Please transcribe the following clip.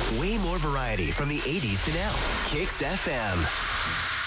Way more variety from the 80s to now. Kicks FM.